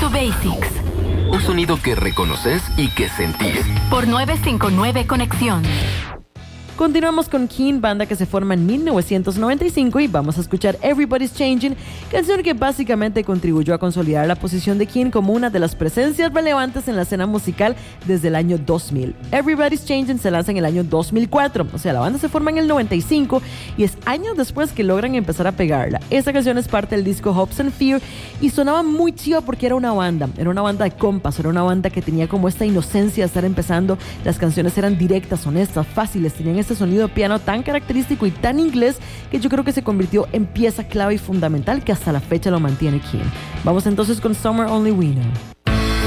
to Basics. Un sonido que reconoces y que sentís. Por 959 Conexión. Continuamos con Keane, banda que se forma en 1995, y vamos a escuchar Everybody's Changing, canción que básicamente contribuyó a consolidar la posición de Keane como una de las presencias relevantes en la escena musical desde el año 2000. Everybody's Changing se lanza en el año 2004, o sea, la banda se forma en el 95 y es años después que logran empezar a pegarla. Esta canción es parte del disco Hopes and Fear y sonaba muy chiva porque era una banda de compas, era una banda que tenía como esta inocencia de estar empezando. Las canciones eran directas, honestas, fáciles, tenían este sonido de piano tan característico y tan inglés que yo creo que se convirtió en pieza clave y fundamental que hasta la fecha lo mantiene Keane. Vamos entonces con Summer Only We Know.